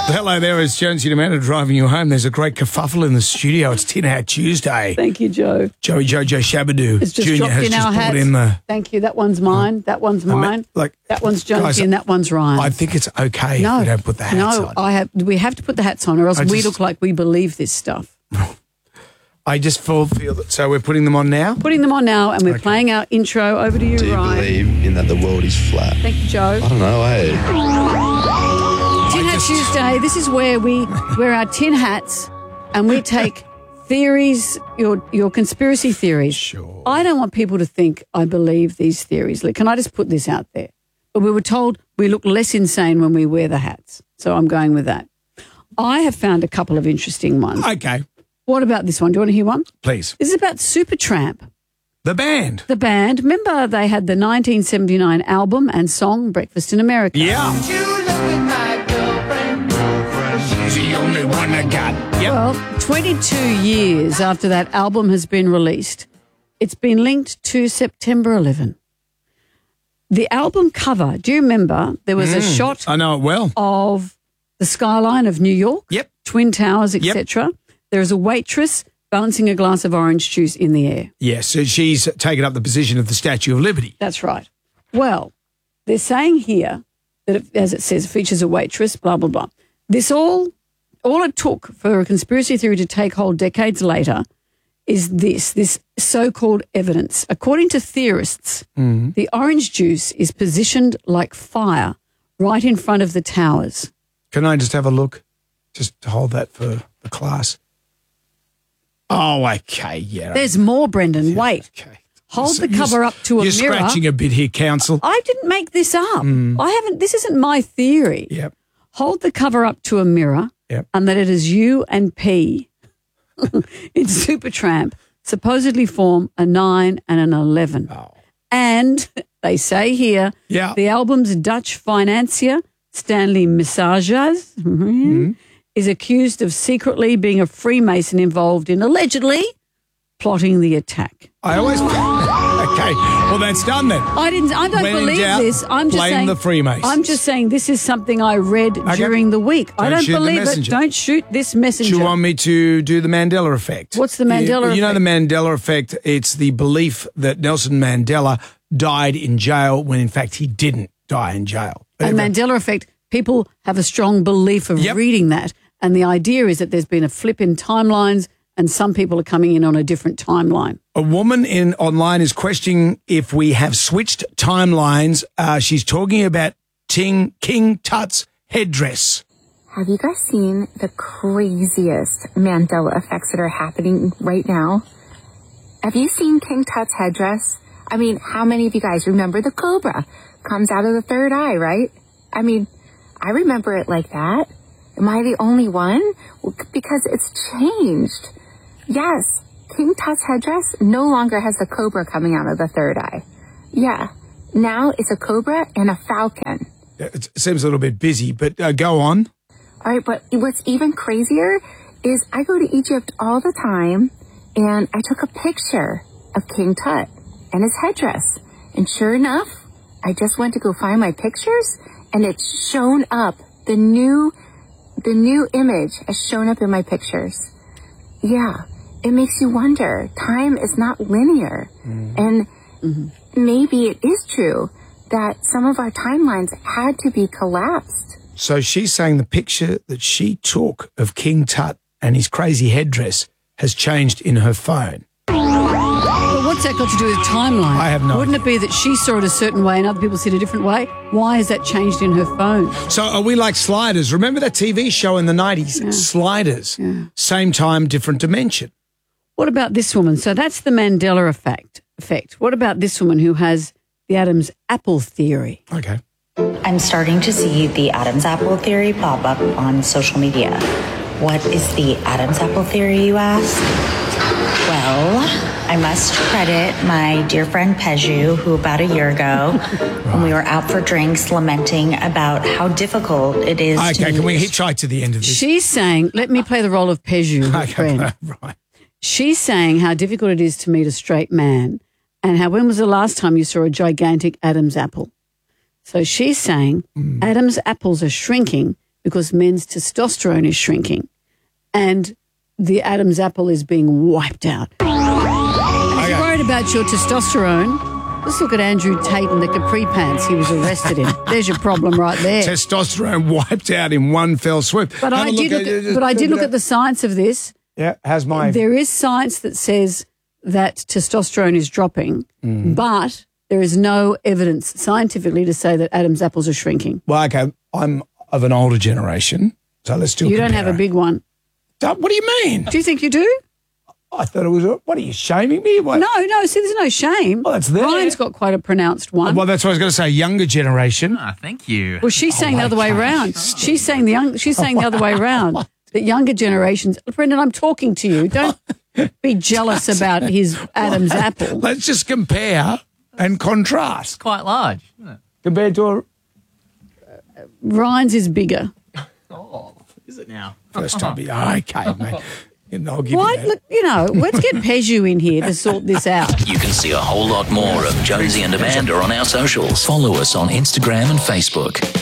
Hello there, it's Jonesy and Amanda driving you home. There's a great kerfuffle in the studio. It's Tin Hat Tuesday. Thank you, Joe. Joey Jojo Shabadoo It's just Jr. dropped has in just our brought hats. in the... Thank you. That one's mine. That one's mine. That one's Jonesy guys, and that one's Ryan. I think it's okay if we don't put the hats on. We have to put the hats on or else we look like we believe this stuff. I just feel that... So we're putting them on now? Putting them on now and we're playing our intro. Over to you, Do you Ryan. believe in that the world is flat? Thank you, Joe. I don't know, hey. Tin Hat Tuesday. This is where we wear our tin hats and we take theories, your conspiracy theories. Sure. I don't want people to think I believe these theories. Can I just put this out there? But we were told we look less insane when we wear the hats. So I'm going with that. I have found a couple of interesting ones. Okay. What about this one? Do you want to hear one? Please. This is about Supertramp. The band. The band. Remember they had the 1979 album and song Breakfast in America. Yeah. She's the only one I got. Yep. Well, 22 years after that album has been released, it's been linked to September 11. The album cover, do you remember there was a shot I know it well. of the skyline of New York? Yep. Twin Towers, etc. There is a waitress balancing a glass of orange juice in the air. Yes, so she's taken up the position of the Statue of Liberty. That's right. Well, they're saying here that, as it says, features a waitress, blah, blah, blah. This all it took for a conspiracy theory to take hold decades later is this so-called evidence. According to theorists, the orange juice is positioned like fire right in front of the towers. Can I just have a look? Just hold that for the class. Oh, okay, yeah. There's more, Brendan. Wait. Okay. Hold So the cover up to a you're mirror. scratching a bit here, counsel. I didn't make this up. This isn't my theory. Yep. Hold the cover up to a mirror and that it is you and P in Supertramp supposedly form a 9 and an 11. Oh. And they say here the album's Dutch financier, Stanley Messages, is accused of secretly being a Freemason involved in allegedly plotting the attack. I always... Okay, well, that's done then. I don't When in believe doubt, this. I'm just blame saying the Freemasons. I'm just saying this is something I read during the week. I don't shoot the believe it. messenger. Don't shoot this messenger. Do you want me to do the Mandela effect? What's the Mandela effect? You know the Mandela effect? It's the belief that Nelson Mandela died in jail when, in fact, he didn't die in jail. And Mandela effect, people have a strong belief of reading that. And the idea is that there's been a flip in timelines and some people are coming in on a different timeline. A woman online is questioning if we have switched timelines. She's talking about King Tut's headdress. Have you guys seen the craziest Mandela effects that are happening right now? Have you seen King Tut's headdress? I mean, how many of you guys remember the cobra comes out of the third eye, right? I mean, I remember it like that. Am I the only one? Well, because it's changed. Yes, King Tut's headdress no longer has a cobra coming out of the third eye. Yeah, now it's a cobra and a falcon. It seems a little bit busy, but go on. All right, but what's even crazier is I go to Egypt all the time, and I took a picture of King Tut and his headdress. And sure enough, I just went to go find my pictures, and it's shown up. The new image has shown up in my pictures. Yeah, it makes you wonder. Time is not linear. And maybe it is true that some of our timelines had to be collapsed. So she's saying the picture that she took of King Tut and his crazy headdress has changed in her phone. But what's that got to do with timeline? I have no Wouldn't it be that she saw it a certain way and other people see it a different way? Why has that changed in her phone? So are we like Sliders? Remember that TV show in the 90s? Sliders. Same time, different dimension. What about this woman? So that's the Mandela effect. What about this woman who has the Adam's apple theory? Okay. I'm starting to see the Adam's apple theory pop up on social media. What is the Adam's apple theory, you ask? Well, I must credit my dear friend Peju, who about a year ago, when we were out for drinks, lamenting about how difficult it is to Okay, can we hitchhike to the end of this? She's saying, let me play the role of Peju, her friend. Right. She's saying how difficult it is to meet a straight man and how when was the last time you saw a gigantic Adam's apple? So she's saying Adam's apples are shrinking because men's testosterone is shrinking and the Adam's apple is being wiped out. If you're worried about your testosterone, let's look at Andrew Tate and the capri pants he was arrested in. There's your problem right there. Testosterone wiped out in one fell swoop. But I did look at the science of this. Yeah, how's my... There is science that says that testosterone is dropping, but there is no evidence scientifically to say that Adam's apples are shrinking. Well, okay, I'm of an older generation, so let's do a You don't have a big one. What do you mean? Do you think you do? I thought it was... What are you, shaming me? What? No, see, there's no shame. Well, that's there. Ryan's got quite a pronounced one. Well, that's what I was going to say, younger generation. Thank you. Well, she's saying the other way around. She's saying the other way around. That younger generations... Brendan, I'm talking to you. Don't be jealous about his Adam's apple. Let's just compare and contrast. Quite large, isn't it? Compared to a... Ryan's is bigger. Is it now? First time. Okay, mate. I'll give Why? you that. Look, let's get Peugeot in here to sort this out. You can see a whole lot more of Jonesy and Amanda on our socials. Follow us on Instagram and Facebook.